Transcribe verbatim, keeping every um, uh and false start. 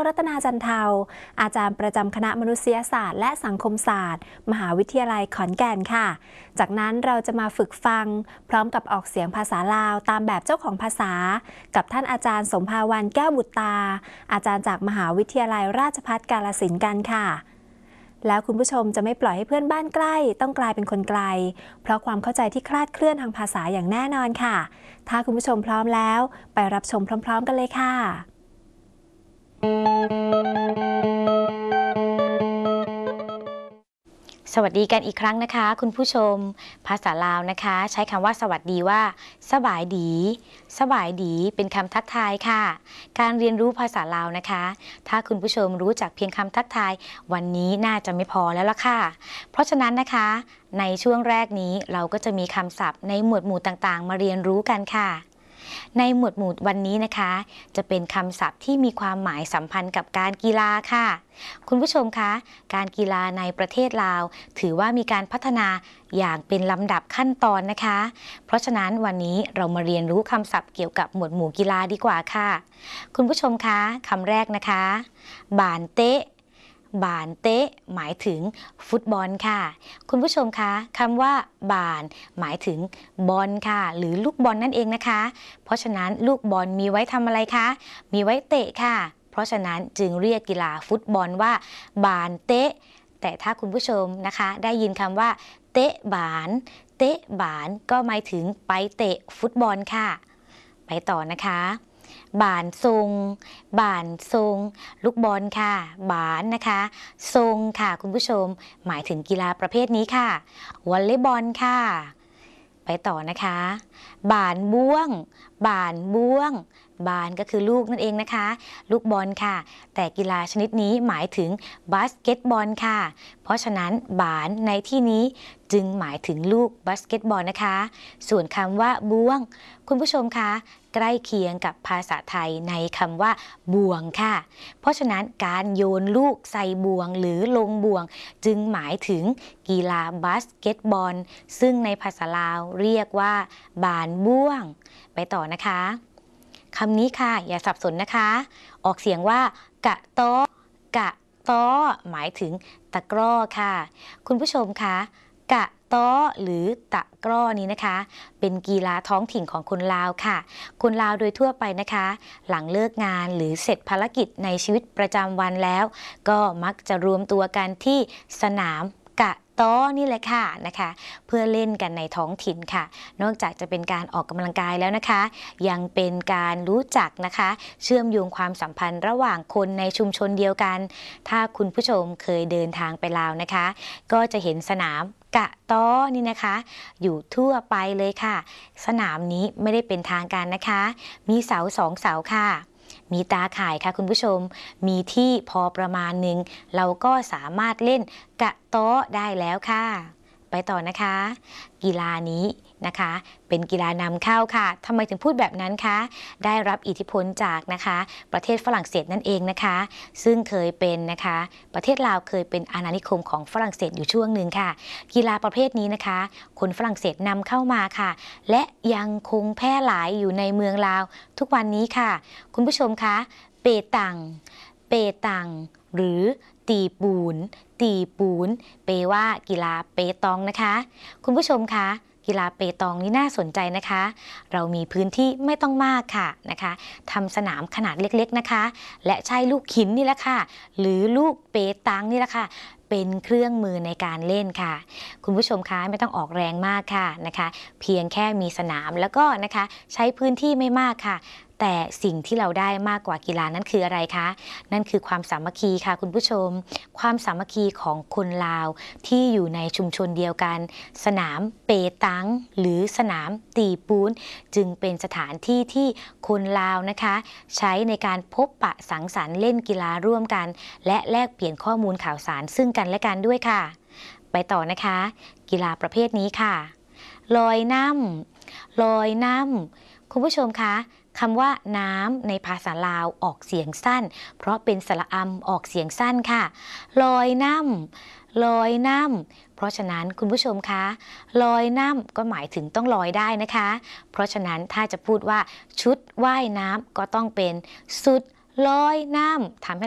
รัตนาจันเทาอาจารย์ประจำคณะมนุษยศาสตร์และสังคมศาสตร์มหาวิทยาลัยขอนแก่นค่ะจากนั้นเราจะมาฝึกฟังพร้อมกับออกเสียงภาษาลาวตามแบบเจ้าของภาษากับท่านอาจารย์สมภาวันแก้วบุตรตาอาจารย์จากมหาวิทยาลัยราชภัฏกาฬสินธุ์กันค่ะแล้วคุณผู้ชมจะไม่ปล่อยให้เพื่อนบ้านใกล้ต้องกลายเป็นคนไกลเพราะความเข้าใจที่คลาดเคลื่อนทางภาษาอย่างแน่นอนค่ะถ้าคุณผู้ชมพร้อมแล้วไปรับชมพร้อมๆกันเลยค่ะสวัสดีกันอีกครั้งนะคะคุณผู้ชมภาษาลาวนะคะใช้คำว่าสวัสดีว่าสบายดีสบายดีเป็นคำทักทายค่ะการเรียนรู้ภาษาลาวนะคะถ้าคุณผู้ชมรู้จักเพียงคำทักทายวันนี้น่าจะไม่พอแล้วล่ะค่ะเพราะฉะนั้นนะคะในช่วงแรกนี้เราก็จะมีคำศัพท์ในหมวดหมู่ต่างๆมาเรียนรู้กันค่ะในหมวดหมู่วันนี้นะคะจะเป็นคำศัพท์ที่มีความหมายสัมพันธ์กับการกีฬาค่ะคุณผู้ชมคะการกีฬาในประเทศลาวถือว่ามีการพัฒนาอย่างเป็นลำดับขั้นตอนนะคะเพราะฉะนั้นวันนี้เรามาเรียนรู้คำศัพท์เกี่ยวกับหมวดหมู่กีฬาดีกว่าค่ะคุณผู้ชมคะคำแรกนะคะบานเตะบานเตะหมายถึงฟุตบอลค่ะคุณผู้ชมคะคำว่าบานหมายถึงบอลค่ะหรือลูกบอลนั่นเองนะคะเพราะฉะนั้นลูกบอลมีไว้ทำอะไรคะมีไว้เตะค่ะเพราะฉะนั้นจึงเรียกกีฬาฟุตบอลว่าบานเตะแต่ถ้าคุณผู้ชมนะคะได้ยินคำว่าเตะบานเตะบานก็หมายถึงไปเตะฟุตบอลค่ะไปต่อนะคะบานทรงบานทรงลูกบอลค่ะบานนะคะทรงค่ะคุณผู้ชมหมายถึงกีฬาประเภทนี้ค่ะวอลเลย์บอลค่ะไปต่อนะคะบานบ้วงบานบ้วงบานก็คือลูกนั่นเองนะคะลูกบอลค่ะแต่กีฬาชนิดนี้หมายถึงบาสเกตบอลค่ะเพราะฉะนั้นบานในที่นี้จึงหมายถึงลูกบาสเกตบอลนะคะส่วนคำว่าบ้วงคุณผู้ชมคะใกล้เคียงกับภาษาไทยในคำว่าบ่วงค่ะเพราะฉะนั้นการโยนลูกใส่บ่วงหรือลงบ่วงจึงหมายถึงกีฬาบาสเกตบอลซึ่งในภาษาลาวเรียกว่าบานบ้วงไปต่อนะคะคำนี้ค่ะอย่าสับสนนะคะออกเสียงว่ากะโตกะโตหมายถึงตะกร้อค่ะคุณผู้ชมคะกะโตหรือตะกร้อนี้นะคะเป็นกีฬาท้องถิ่นของคนลาวค่ะคนลาวโดยทั่วไปนะคะหลังเลิกงานหรือเสร็จภารกิจในชีวิตประจำวันแล้วก็มักจะรวมตัวกันที่สนามกะโต้นี่แหละค่ะนะคะเพื่อเล่นกันในท้องถิ่นค่ะนอกจากจะเป็นการออกกำลังกายแล้วนะคะยังเป็นการรู้จักนะคะเชื่อมโยงความสัมพันธ์ระหว่างคนในชุมชนเดียวกันถ้าคุณผู้ชมเคยเดินทางไปลาวนะคะก็จะเห็นสนามกะโต้นี่นะคะอยู่ทั่วไปเลยค่ะสนามนี้ไม่ได้เป็นทางการนะคะมีเสาสองเสาค่ะมีตาข่ายค่ะคุณผู้ชมมีที่พอประมาณหนึ่งเราก็สามารถเล่นกะโต๊ะได้แล้วค่ะไปต่อนะคะกีฬานี้นะคะเป็นกีฬานำเข้าค่ะทำไมถึงพูดแบบนั้นคะได้รับอิทธิพลจากนะคะประเทศฝรั่งเศสนั่นเองนะคะซึ่งเคยเป็นนะคะประเทศลาวเคยเป็นอาณานิคมของฝรั่งเศสอยู่ช่วงหนึ่งค่ะกีฬาประเภทนี้นะคะคนฝรั่งเศสนำเข้ามาค่ะและยังคงแพร่หลายอยู่ในเมืองลาวทุกวันนี้ค่ะคุณผู้ชมคะเปตังเปตังหรือตีปูนตีปูนเปว่ากีฬาเปตองนะคะคุณผู้ชมคะกีฬาเปตองนี่น่าสนใจนะคะเรามีพื้นที่ไม่ต้องมากค่ะนะคะทำสนามขนาดเล็กๆนะคะและใช้ลูกหินนี่แหละค่ะหรือลูกเปตังนี่แหละค่ะเป็นเครื่องมือในการเล่นค่ะคุณผู้ชมคะไม่ต้องออกแรงมากค่ะนะคะเพียงแค่มีสนามแล้วก็นะคะใช้พื้นที่ไม่มากค่ะแต่สิ่งที่เราได้มากกว่ากีฬานั้นคืออะไรคะนั่นคือความสามัคคีค่ะคุณผู้ชมความสามัคคีของคนลาวที่อยู่ในชุมชนเดียวกันสนามเปตังหรือสนามตีปูนจึงเป็นสถานที่ที่คนลาวนะคะใช้ในการพบปะสังสรรค์เล่นกีฬาร่วมกันและแลกเปลี่ยนข้อมูลข่าวสารซึ่งกันและกันด้วยค่ะไปต่อนะคะกีฬาประเภทนี้ค่ะลอยน้ำลอยน้ำคุณผู้ชมคะคำว่าน้ำในภาษาลาวออกเสียงสั้นเพราะเป็นสระอำออกเสียงสั้นค่ะลอยน้ำลอยน้ำเพราะฉะนั้นคุณผู้ชมคะลอยน้ำก็หมายถึงต้องลอยได้นะคะเพราะฉะนั้นถ้าจะพูดว่าชุดว่ายน้ำก็ต้องเป็นสุดลอยน้ำทำให้